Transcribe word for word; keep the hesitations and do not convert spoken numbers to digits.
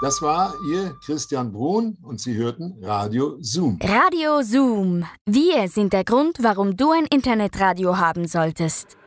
Das war Ihr Christian Brun und Sie hörten Radio Zoom. Radio Zoom. Wir sind der Grund, warum du ein Internetradio haben solltest.